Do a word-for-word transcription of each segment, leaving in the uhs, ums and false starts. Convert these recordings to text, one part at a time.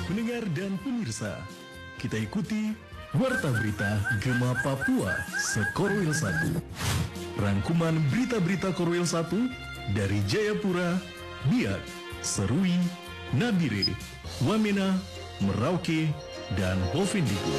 Pendengar dan pemirsa, kita ikuti Warta Berita Gema Papua Sekorwil satu. Rangkuman berita-berita Korwil satu dari Jayapura, Biak, Serui, Nabire, Wamena, Merauke, dan Bovendigul.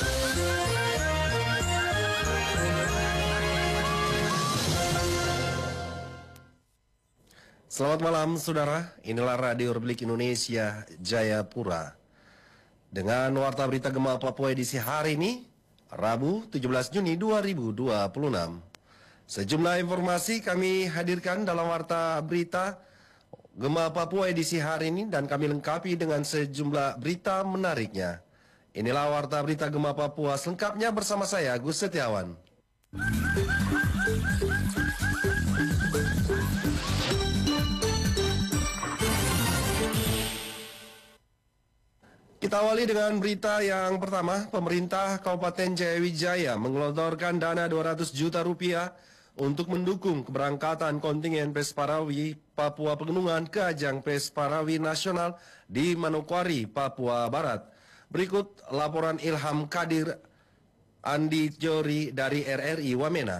Selamat malam saudara, inilah Radio Republik Indonesia Jayapura. Dengan Warta Berita Gema Papua edisi hari ini, Rabu tujuh belas Juni dua ribu dua puluh enam. Sejumlah informasi kami hadirkan dalam Warta Berita Gema Papua edisi hari ini dan kami lengkapi dengan sejumlah berita menariknya. Inilah Warta Berita Gema Papua selengkapnya bersama saya, Agus Setiawan. Kita awali dengan berita yang pertama. Pemerintah Kabupaten Jayawijaya mengelontorkan dana dua ratus juta rupiah untuk mendukung keberangkatan kontingen Pesparawi Papua Pegunungan ke ajang Pesparawi Nasional di Manokwari, Papua Barat. Berikut laporan Ilham Kadir Andi Jori dari R R I Wamena.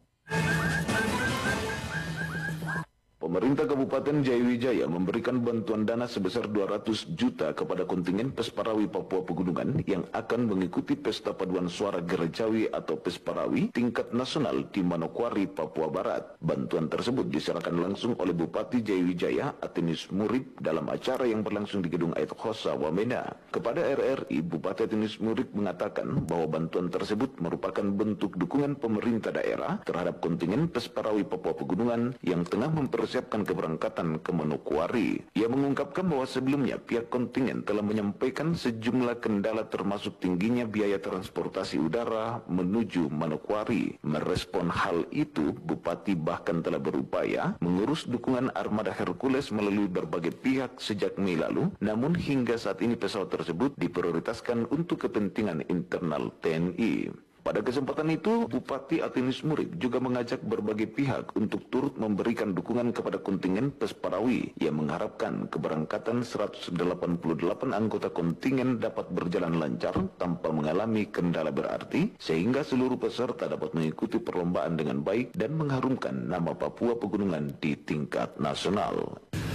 Pemerintah Kabupaten Jayawijaya memberikan bantuan dana sebesar dua ratus juta kepada kontingen Pesparawi Papua Pegunungan yang akan mengikuti Pesta Paduan Suara Gerejawi atau Pesparawi tingkat nasional di Manokwari, Papua Barat. Bantuan tersebut diserahkan langsung oleh Bupati Jayawijaya Atinus Murib dalam acara yang berlangsung di Gedung Aid Khosa Wamena. Kepada R R I, Bupati Atinus Murib mengatakan bahwa bantuan tersebut merupakan bentuk dukungan pemerintah daerah terhadap kontingen Pesparawi Papua Pegunungan yang tengah mempersiapkan siapkan keberangkatan ke Manokwari. Ia mengungkapkan bahwa sebelumnya pihak kontingen telah menyampaikan sejumlah kendala termasuk tingginya biaya transportasi udara menuju Manokwari. Merespon hal itu, Bupati bahkan telah berupaya mengurus dukungan armada Hercules melalui berbagai pihak sejak Mei lalu, namun hingga saat ini pesawat tersebut diprioritaskan untuk kepentingan internal T N I. Pada kesempatan itu, Bupati Atinus Murib juga mengajak berbagai pihak untuk turut memberikan dukungan kepada kontingen Pesparawi yang mengharapkan keberangkatan seratus delapan puluh delapan anggota kontingen dapat berjalan lancar tanpa mengalami kendala berarti, sehingga seluruh peserta dapat mengikuti perlombaan dengan baik dan mengharumkan nama Papua Pegunungan di tingkat nasional.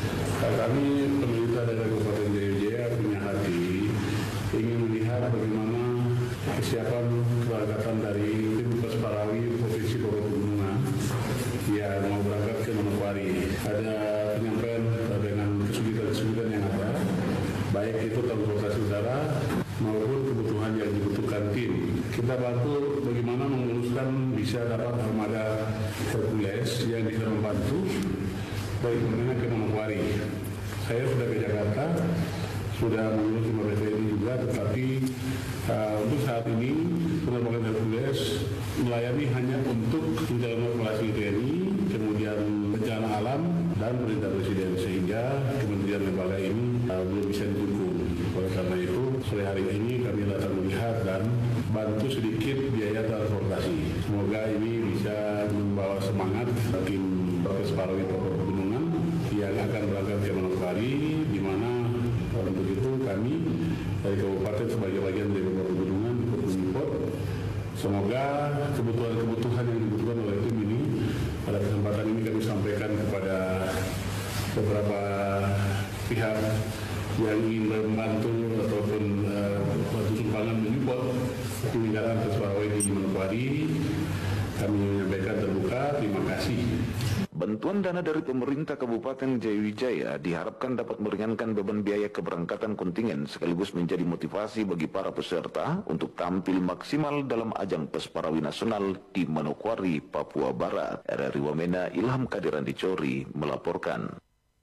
Kami pemerintah daerah Kabupaten Jayawijaya punya hati ingin melihat bagaimana kesiapan keberangkatan dari tim Pesparawi Provinsi Papua Pegunungan yang mau berangkat ke Manokwari. Ada penyampaian dengan kesulitan-kesulitan yang ada, baik itu transportasi udara maupun kebutuhan yang dibutuhkan tim. Kita bantu bagaimana memuluskan bisa dapat armada Hercules yang bisa membantu dari Pegunungan ke Manokwari. Saya sudah ke Jakarta, sudah mengurus lima B T N juga, tetapi uh, untuk saat ini penerbangan Hercules melayani hanya untuk menjalankan operasi T N I, kemudian bencana alam dan perintah Presiden, sehingga kementerian lembaga ini uh, belum bisa didukung. Oleh karena itu, sore hari ini kami datang melihat dan bantu sedikit biaya transportasi. Semoga ini bisa membawa semangat bagi Pesparawi Papua Pegunungan yang akan berangkat ke Manokwari, di mana untuk itu kami dari kabupaten sebagai bagian dari Papua Pegunungan ikut menyupport. Semoga kebutuhan-kebutuhan yang dibutuhkan oleh tim ini pada kesempatan ini kami sampaikan kepada beberapa pihak yang ingin membantu ataupun uh, bantu sumbangan menyupport penyelenggaraan Pesparawi di Manokwari. Kami menyampaikan terbuka terima kasih. Bantuan dana dari pemerintah Kabupaten Jayawijaya diharapkan dapat meringankan beban biaya keberangkatan kontingen sekaligus menjadi motivasi bagi para peserta untuk tampil maksimal dalam ajang Pesparawi Nasional di Manokwari, Papua Barat. R R I Wamena, Ilham Kadir Andi Jori melaporkan.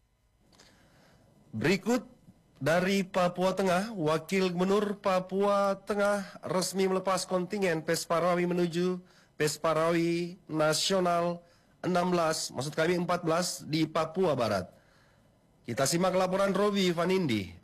Berikut dari Papua Tengah, Wakil Gubernur Papua Tengah resmi melepas kontingen Pesparawi menuju Pesparawi Nasional enam belas, maksud kami empat belas di Papua Barat. Kita simak laporan Robi Vanindi.